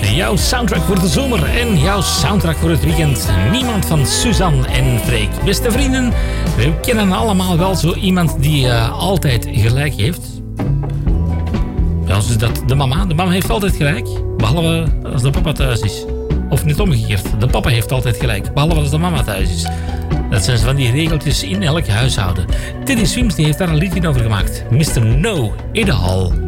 Jouw soundtrack voor de zomer en jouw soundtrack voor het weekend. Niemand van Suzanne en Freek. Beste vrienden, we kennen allemaal wel zo iemand die altijd gelijk heeft. Bij ons is dat de mama. De mama heeft altijd gelijk, behalve als de papa thuis is. Of net omgekeerd, de papa heeft altijd gelijk, behalve als de mama thuis is. Dat zijn van die regeltjes in elk huishouden. Teddy Swims die heeft daar een liedje over gemaakt. Mr. No in de hal.